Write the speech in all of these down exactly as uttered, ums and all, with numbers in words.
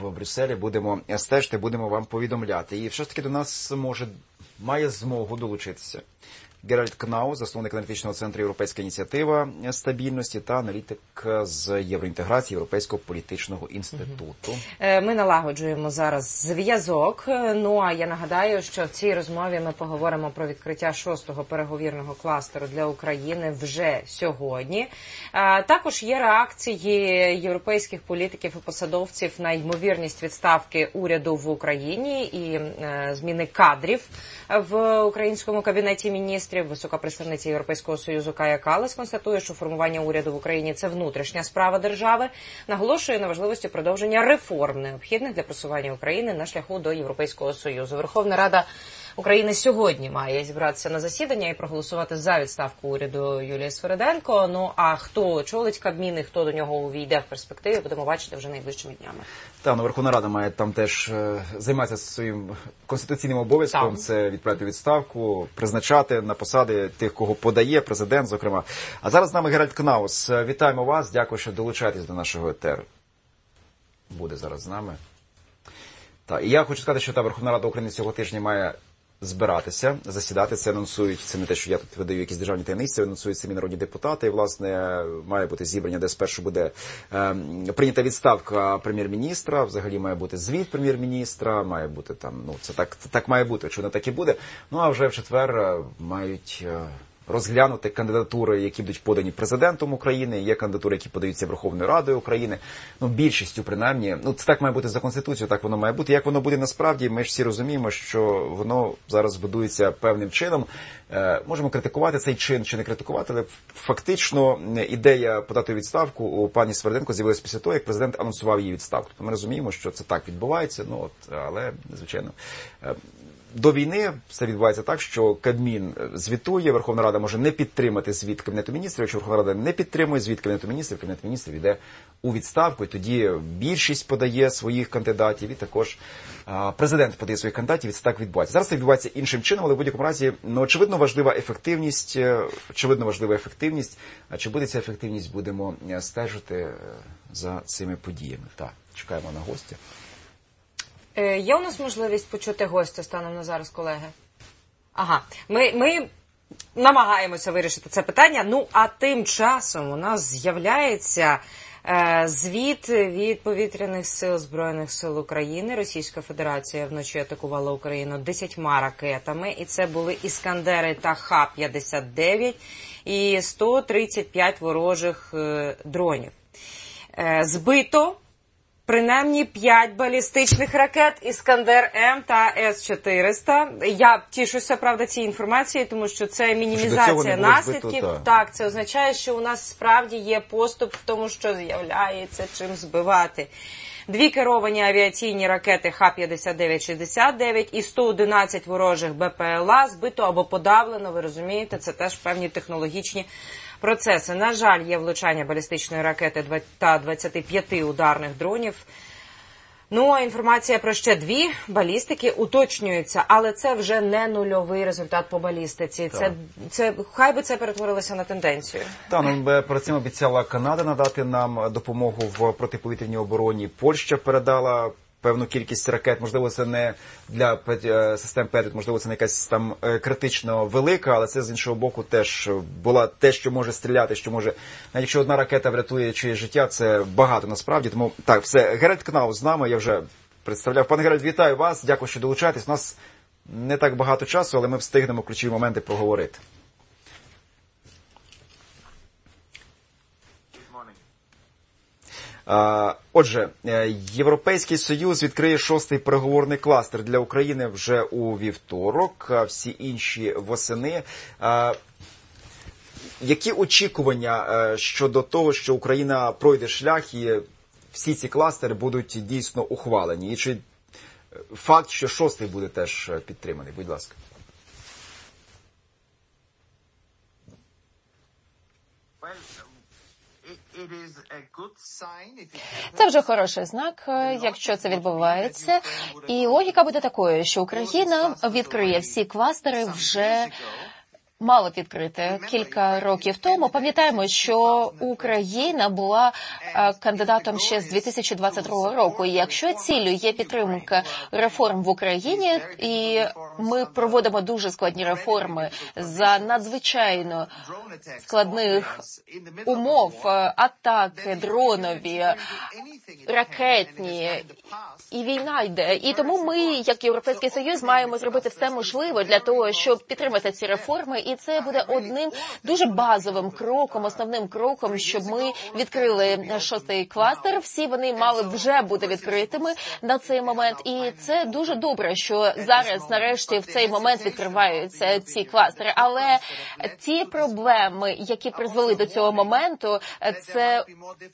в Брюсселі. Будемо стежити, будемо вам повідомляти. І все ж таки до нас може, має змогу долучитися Геральт Кнауз, засновник аналітичного центру «Європейська ініціатива стабільності» та аналітик з євроінтеграції Європейського політичного інституту. Ми налагоджуємо зараз зв'язок. Ну, а я нагадаю, що в цій розмові ми поговоримо про відкриття шостого переговірного кластеру для України вже сьогодні. Також є реакції європейських політиків і посадовців на ймовірність відставки уряду в Україні і зміни кадрів в українському кабінеті міністрів. Висока представниця Європейського Союзу Кая Каллас констатує, що формування уряду в Україні – це внутрішня справа держави. Наголошує на важливості продовження реформ, необхідних для просування України на шляху до Європейського Союзу. Верховна Рада України сьогодні має зібратися на засідання і проголосувати за відставку уряду Юлії Свериденко. Ну, а хто очолить Кабмін і хто до нього увійде в перспективі, будемо бачити вже найближчими днями. Та, ну, Верховна Рада має там теж е, займатися своїм конституційним обов'язком. Там. Це відправити відставку, призначати на посади тих, кого подає президент, зокрема. А зараз з нами Геральт Кнауз. Вітаємо вас, дякую, що долучаєтесь до нашого етеру. Буде зараз з нами. Та, і я хочу сказати, що та Верховна Рада України цього тижня має збиратися, засідати. Це анонсують, це не те, що я тут видаю якісь державні таємниці, анонсують самі народні депутати. І, власне, має бути зібрання, де спершу буде е, прийнята відставка прем'єр-міністра, взагалі має бути звіт прем'єр-міністра, має бути там, ну, це так, це так має бути, якщо не так і буде. Ну, а вже в четвер мають е, розглянути кандидатури, які будуть подані президентом України, є кандидатури, які подаються Верховною Радою України, ну, більшістю, принаймні, ну, це так має бути за Конституцією, так воно має бути. Як воно буде насправді, ми ж всі розуміємо, що воно зараз будується певним чином. Е, можемо критикувати цей чин чи не критикувати, але фактично ідея подати відставку у пані Свериденко з'явилася після того, як президент анонсував її відставку. Тобто ми розуміємо, що це так відбувається, ну, от, але, звичайно, е, до війни все відбувається так, що Кабмін звітує, Верховна Рада може не підтримати звіт Кабінету міністрів. Якщо Верховна Рада не підтримує звіт Кабінету міністрів, Кабінет міністрів йде у відставку, і тоді більшість подає своїх кандидатів, і також а, президент подає своїх кандидатів, і це так відбувається. Зараз це відбувається іншим чином, але в будь-якому разі, ну, очевидно, важлива ефективність, очевидно, важлива ефективність. А чи буде ця ефективність, будемо стежити за цими подіями. Так, чекаємо на гостя. Є у нас можливість почути гостя станом на зараз, колеги? Ага. Ми, ми намагаємося вирішити це питання. Ну, а тим часом у нас з'являється е, звіт від повітряних сил Збройних сил України. Російська Федерація вночі атакувала Україну десятьма ракетами. І це були «Іскандери» та Х п'ятдесят дев'ять і сто тридцять п'ять ворожих е, дронів. Е, збито принаймні п'ять балістичних ракет «Іскандер-М» та С чотириста. Я тішуся, правда, цій інформації, тому що це мінімізація наслідків. Збито, так, це означає, що у нас справді є поступ в тому, що з'являється чим збивати. Дві керовані авіаційні ракети Х п'ятдесят дев'ять шістдесят дев'ять і сто одинадцять ворожих Б П Л А збито або подавлено, ви розумієте, це теж певні технологічні процеси. На жаль, є влучання балістичної ракети та двадцяти п'яти ударних дронів. Ну, а інформація про ще дві балістики уточнюється, але це вже не нульовий результат по балістиці. Це, це, хай би це перетворилося на тенденцію. Так, ну, перед цим обіцяла Канада надати нам допомогу в протиповітряній обороні. Польща передала певну кількість ракет, можливо, це не для систем Петріот, можливо, це не якась там критично велика, але це з іншого боку теж була те, що може стріляти, що може, навіть якщо одна ракета врятує чиєсь життя, це багато насправді. Тому так, все, Геральт Кнауз з нами, я вже представляв. Пане Геральт, вітаю вас, дякую, що долучаєтесь. У нас не так багато часу, але ми встигнемо ключові моменти проговорити. Отже, Європейський Союз відкриє шостий переговорний кластер для України вже у вівторок, а всі інші восени. Які очікування щодо того, що Україна пройде шлях і всі ці кластери будуть дійсно ухвалені? І чи факт, що шостий буде теж підтриманий? Будь ласка. Це вже хороший знак, якщо це відбувається. І логіка буде такою, що Україна відкриє всі кластери вже мало відкрити кілька років тому. Пам'ятаємо, що Україна була кандидатом ще з дві тисячі двадцять другого року. І якщо ціллю є підтримка реформ в Україні, і ми проводимо дуже складні реформи за надзвичайно складних умов, атаки, дронові, ракетні, і війна йде. І тому ми, як Європейський Союз, маємо зробити все можливе для того, щоб підтримати ці реформи. І це буде одним дуже базовим кроком, основним кроком, щоб ми відкрили шостий кластер. Всі вони мали вже бути відкритими на цей момент. І це дуже добре, що зараз, нарешті, в цей момент відкриваються ці кластери. Але ті проблеми, які призвели до цього моменту, це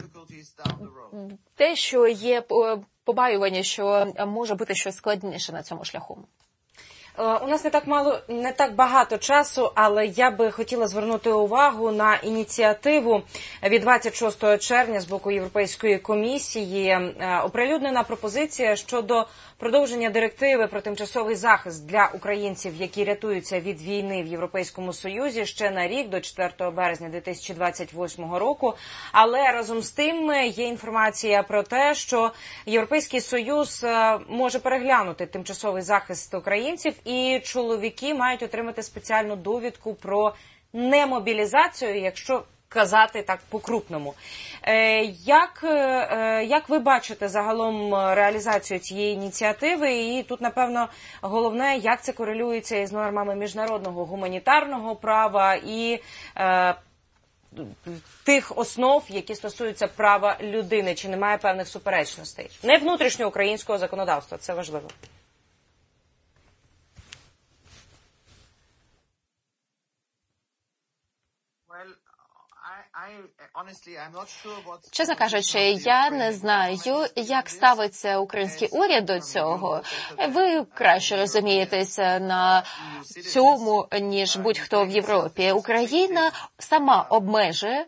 те, що є побоювання, що може бути щось складніше на цьому шляху. У нас не так мало, не так багато часу, але я би хотіла звернути увагу на ініціативу від двадцять шостого червня з боку Європейської комісії. Оприлюднена пропозиція щодо продовження директиви про тимчасовий захист для українців, які рятуються від війни в Європейському Союзі ще на рік, до четвертого березня дві тисячі двадцять восьмого року. Але разом з тим є інформація про те, що Європейський Союз може переглянути тимчасовий захист українців, і чоловіки мають отримати спеціальну довідку про немобілізацію, якщо казати так по-крупному. Як, як ви бачите загалом реалізацію цієї ініціативи? І тут, напевно, головне, як це корелюється із нормами міжнародного гуманітарного права і е, тих основ, які стосуються права людини, чи немає певних суперечностей? Не внутрішньоукраїнського законодавства, це важливо. Чесно кажучи, я не знаю, як ставиться український уряд до цього. Ви краще розумієтеся на цьому, ніж будь-хто в Європі. Україна сама обмежує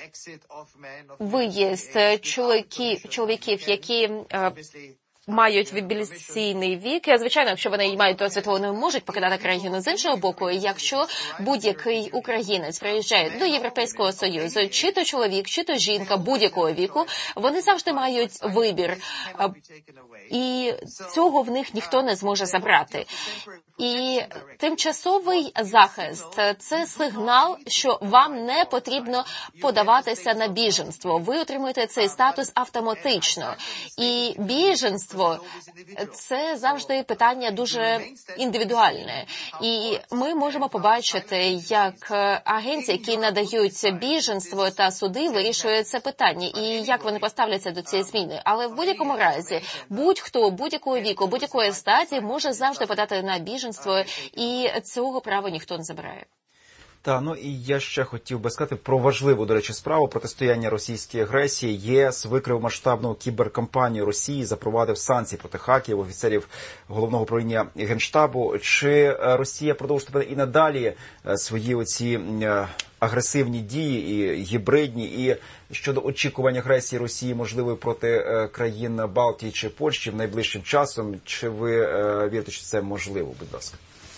виїзд чоловіків, чоловіків які мають мобілізаційний вік. І, звичайно, якщо вони мають досвід, вони можуть покидати країну. З іншого боку, якщо будь-який українець приїжджає до Європейського Союзу, чи то чоловік, чи то жінка будь-якого віку, вони завжди мають вибір. І цього в них ніхто не зможе забрати. І тимчасовий захист – це сигнал, що вам не потрібно подаватися на біженство. Ви отримуєте цей статус автоматично. І біженство – це завжди питання дуже індивідуальне. І ми можемо побачити, як агенції, які надають біженство та суди, вирішують це питання. І як вони поставляться до цієї зміни. Але в будь-якому разі, будь-хто, будь-якого віку, будь-якої статі може завжди подати на біженство, і цього права ніхто не забирає. Так, ну і я ще хотів би сказати про важливу, до речі, справу протистояння російській агресії. ЄС викрив масштабну кіберкампанію Росії, запровадив санкції проти хакерів, офіцерів Головного управління Генштабу. Чи Росія продовжує і надалі свої оці агресивні дії, і гібридні, і щодо очікування агресії Росії, можливо, проти країн Балтії чи Польщі в найближчим часом? Чи ви вірите, що це можливо, будь ласка?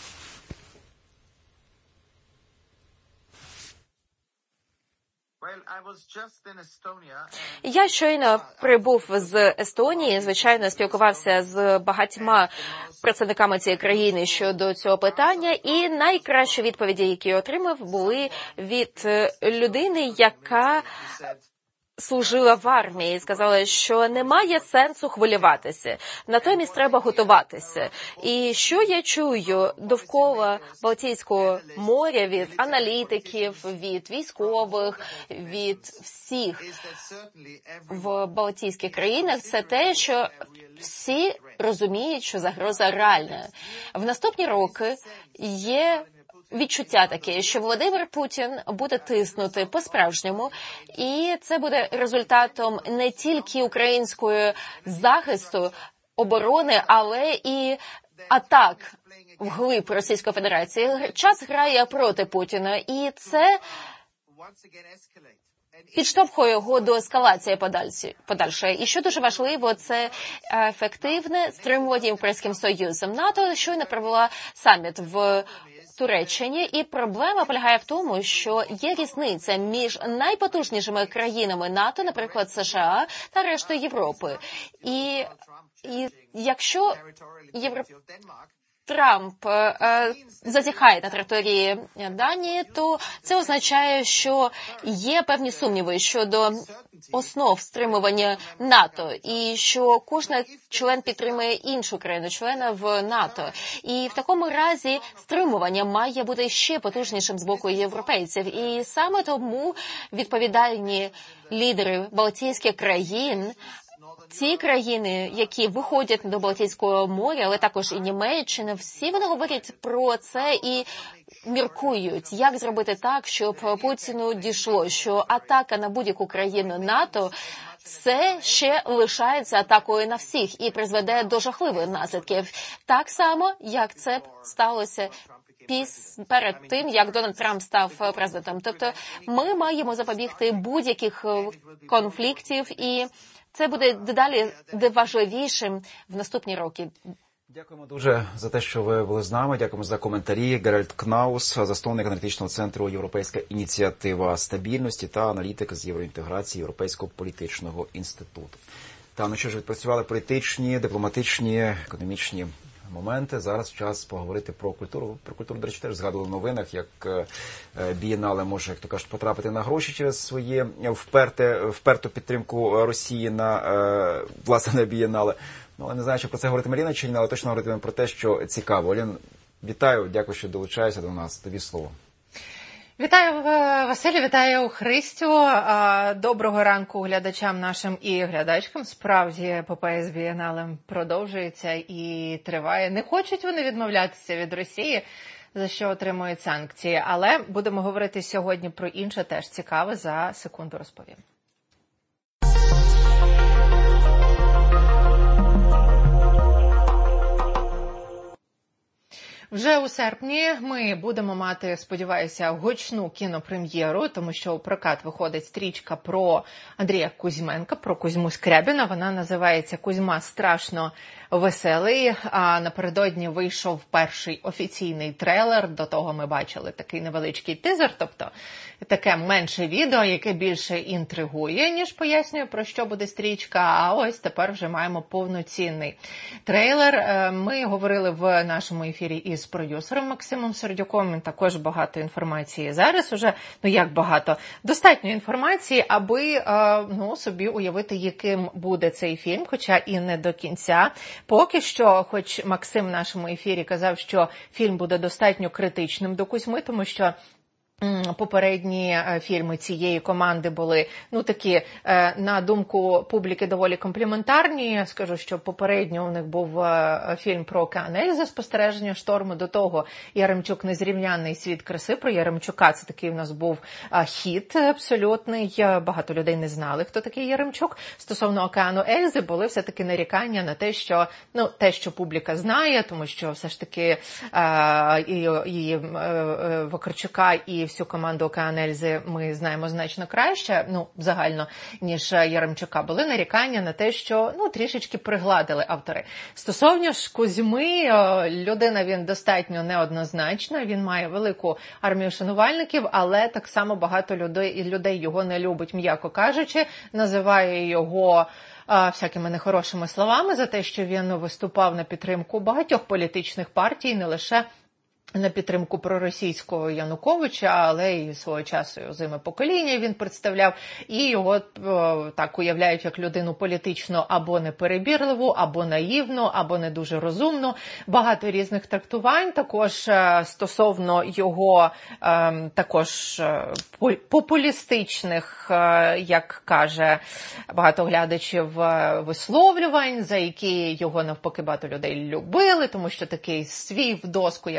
Я щойно прибув з Естонії, звичайно, спілкувався з багатьма представниками цієї країни щодо цього питання, і найкращі відповіді, які я отримав, були від людини, яка служила в армії, і сказала, що немає сенсу хвилюватися, натомість треба готуватися. І що я чую довкола Балтійського моря від аналітиків, від військових, від всіх в Балтійських країнах, це те, що всі розуміють, що загроза реальна. В наступні роки є відчуття таке, що Володимир Путін буде тиснути по-справжньому, і це буде результатом не тільки українського захисту, оборони, але і атак вглиб Російської Федерації. Час грає проти Путіна, і це підштовхує його до ескалації подальшої. І що дуже важливо, це ефективне стримування Європейським Союзом. НАТО щойно провела саміт в Туреччині, і проблема полягає в тому, що є різниця між найпотужнішими країнами НАТО, наприклад, США, та рештою Європи. І, і якщо Європа Трамп е, зазіхає на території Данії, то це означає, що є певні сумніви щодо основ стримування НАТО, і що кожен член підтримує іншу країну-члена в НАТО. І в такому разі стримування має бути ще потужнішим з боку європейців. І саме тому відповідальні лідери балтійських країн, ці країни, які виходять до Балтійського моря, але також і Німеччина, всі вони говорять про це і міркують, як зробити так, щоб Путіну дійшло, що атака на будь-яку країну НАТО все ще лишається атакою на всіх і призведе до жахливих наслідків. Так само, як це сталося піс перед тим, як Дональд Трамп став президентом. Тобто ми маємо запобігти будь-яких конфліктів, і це буде дедалі важливішим в наступні роки. Дякуємо дуже за те, що ви були з нами. Дякуємо за коментарі. Геральд Кнаус, засновник аналітичного центру «Європейська ініціатива стабільності» та аналітик з євроінтеграції Європейського політичного інституту. Та, ну що ж, відпрацювали політичні, дипломатичні, економічні моменти. Зараз час поговорити про культуру. Про культуру, до речі, теж згадували в новинах, як бієнале може, як то кажуть, потрапити на гроші через своє вперте, вперту підтримку Росії на, власне, на бієнале. Ну, не знаю, чи про це говорити Маріна чи ні, але точно говоритимемо про те, що цікаво. Олін, вітаю, дякую, що долучаєшся до нас. Тобі слово. Вітаю, Василю, вітаю, Христю. Доброго ранку глядачам нашим і глядачкам. Справді, епопея з бієналем продовжується і триває. Не хочуть вони відмовлятися від Росії, за що отримують санкції. Але будемо говорити сьогодні про інше, теж цікаве, за секунду розповім. Вже у серпні ми будемо мати, сподіваюся, гучну кінопрем'єру, тому що у прокат виходить стрічка про Андрія Кузьменка, про Кузьму Скрябіна. Вона називається «Кузьма страшно веселий», а напередодні вийшов перший офіційний трейлер. До того ми бачили такий невеличкий тизер, тобто таке менше відео, яке більше інтригує, ніж пояснює, про що буде стрічка. А ось тепер вже маємо повноцінний трейлер. Ми говорили в нашому ефірі із продюсером Максимом Сердюком. Він також багато інформації зараз уже, ну як багато, достатньо інформації, аби ну, собі уявити, яким буде цей фільм, хоча і не до кінця. Поки що, хоч Максим в нашому ефірі казав, що фільм буде достатньо критичним до Кузьми, тому що попередні фільми цієї команди були, ну, такі, на думку публіки, доволі компліментарні. Я скажу, що попередньо у них був фільм про Океан Ельзи, «Спостереження шторму». До того Яремчук «Незрівнянний світ краси». Про Яремчука це такий у нас був хіт абсолютний. Багато людей не знали, хто такий Яремчук. Стосовно Океану Ельзи були все-таки нарікання на те, що, ну, те, що публіка знає, тому що все ж таки і, і Вакарчука, і всю команду Океан Ельзи ми знаємо значно краще, ну, загально, ніж Яремчука. Були нарікання на те, що, ну, трішечки пригладили автори. Стосовно ж Кузьми, людина він достатньо неоднозначна, він має велику армію шанувальників, але так само багато людей, людей його не любить, м'яко кажучи, називає його всякими нехорошими словами за те, що він виступав на підтримку багатьох політичних партій, не лише на підтримку проросійського Януковича, але і свого часу озиме покоління він представляв, і його о, так уявляють як людину політично або неперебірливу, або наївну, або не дуже розумну. Багато різних трактувань, також е, стосовно його е, також е, популістичних, е, як каже багато глядачів, е, висловлювань, за які його навпаки багато людей любили, тому що такий свій в доску, як то кажуть,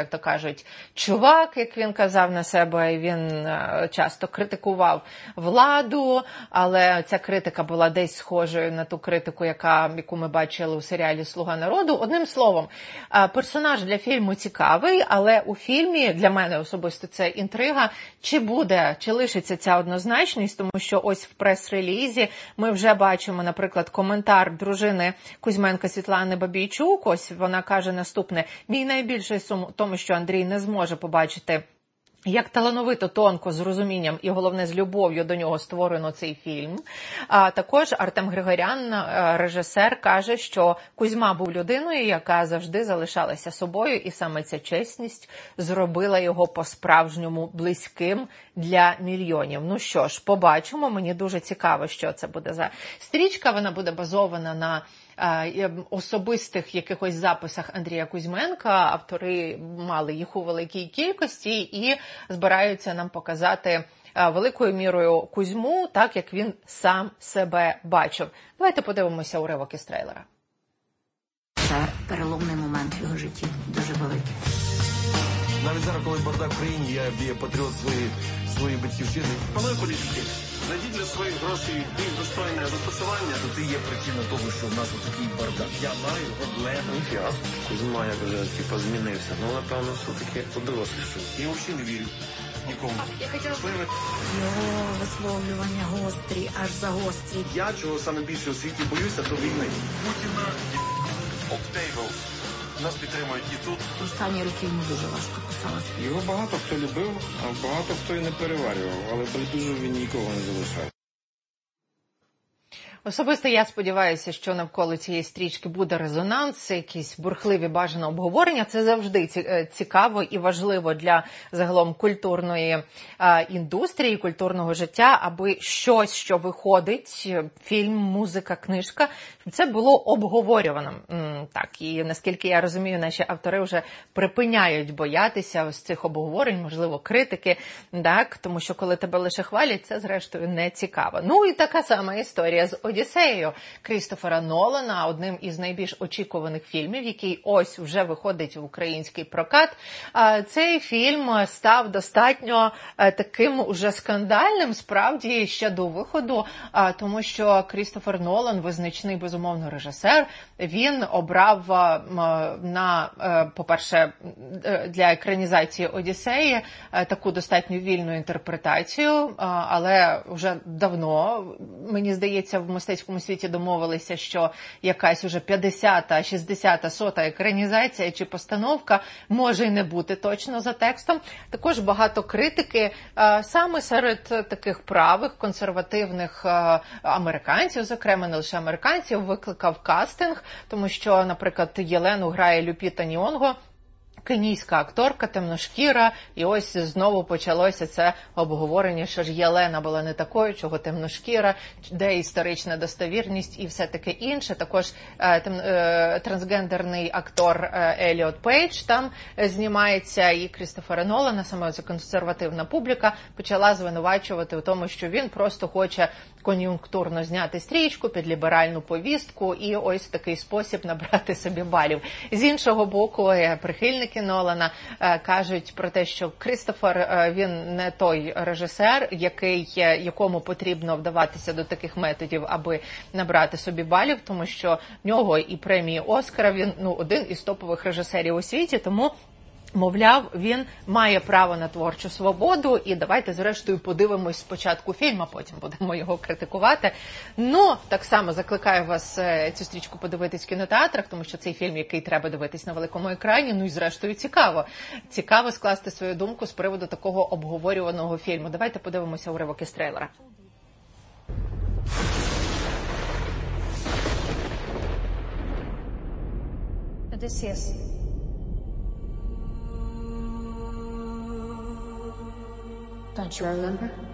кажуть, чувак, як він казав на себе, і він часто критикував владу, але ця критика була десь схожою на ту критику, яка, яку ми бачили у серіалі «Слуга народу». Одним словом, персонаж для фільму цікавий, але у фільмі, для мене особисто, це інтрига, чи буде, чи лишиться ця однозначність, тому що ось в прес-релізі ми вже бачимо, наприклад, коментар дружини Кузьменка Світлани Бабійчук. Ось вона каже наступне: «Мій найбільший сум у тому, що Андрій не зможе побачити, як талановито, тонко, з розумінням і, головне, з любов'ю до нього створено цей фільм». А також Артем Григорян, режисер, каже, що Кузьма був людиною, яка завжди залишалася собою, і саме ця чесність зробила його по-справжньому близьким для мільйонів. Ну що ж, побачимо. Мені дуже цікаво, що це буде за стрічка. Вона буде базована на особистих якихось записах Андрія Кузьменка. Автори мали їх у великій кількості і збираються нам показати великою мірою Кузьму, так як він сам себе бачив. Давайте подивимося уривок із трейлера. Це переломний момент в його житті, дуже великий. Навіть зараз, коли бардак в країні, я б'є патріот свої, свої батьківщини. Пане політики, знайдіть для своїх грошей більш достойне застосування. То ти є причина того, що в нас отакий бардак. Я маю проблеми. Я Кузьма, як вже, типу, змінився. Ну, напевно, все-таки подорослішав. Я взагалі не вірю нікому. Я хотіла... Його висловлювання гострі, аж загострі. Я, чого саме більше у світі боюся, то війни. Путіна обтейвав. Нас підтримують і тут. Останні роки йому дуже важко писалося. Його багато хто любив, а багато хто і не переварював, але байдуже він нікого не залишає. Особисто я сподіваюся, що навколо цієї стрічки буде резонанс, якісь бурхливі бажане обговорення. Це завжди цікаво і важливо для загалом культурної а, індустрії, культурного життя, аби щось, що виходить, фільм, музика, книжка, це було обговорювано. Так, і наскільки я розумію, наші автори вже припиняють боятися ось цих обговорень, можливо, критики, так, тому що коли тебе лише хвалять, це зрештою не цікаво. Ну і така сама історія з «Одіссеєю» Крістофера Нолана, одним із найбільш очікуваних фільмів, який ось вже виходить в український прокат. Цей фільм став достатньо таким уже скандальним, справді, ще до виходу, тому що Крістофер Нолан, визначний, безумовно, режисер, він обрав на, по-перше, для екранізації «Одіссеї» таку достатньо вільну інтерпретацію, але вже давно, мені здається, в мистецькому світі домовилися, що якась уже п'ятдесята, шістдесята, сота екранізація чи постановка може й не бути точно за текстом. Також багато критики саме серед таких правих, консервативних американців, зокрема, не лише американців, викликав кастинг, тому що, наприклад, Єлену грає Люпіта Ньонго, кенійська акторка, темношкіра, і ось знову почалося це обговорення, що ж Єлена була не такою, чого темношкіра, де історична достовірність і все таке інше. Також е, тем, е, трансгендерний актор е, Еліот Пейдж там е, знімається, і Крістофера Нолана, саме ця консервативна публіка, почала звинувачувати у тому, що він просто хоче кон'юнктурно зняти стрічку під ліберальну повістку і ось такий спосіб набрати собі балів. З іншого боку, прихильники Нолана е, кажуть про те, що Крістофер, е, він не той режисер, який, якому потрібно вдаватися до таких методів, аби набрати собі балів, тому що в нього і премії Оскара, він ну, один із топових режисерів у світі, тому мовляв, він має право на творчу свободу, і давайте, зрештою, подивимось спочатку фільм, а потім будемо його критикувати. Ну, так само закликаю вас цю стрічку подивитись в кінотеатрах, тому що цей фільм, який треба дивитись на великому екрані, ну і зрештою цікаво. Цікаво скласти свою думку з приводу такого обговорюваного фільму. Давайте подивимося уривок із трейлера. Odysseus. Don't you remember?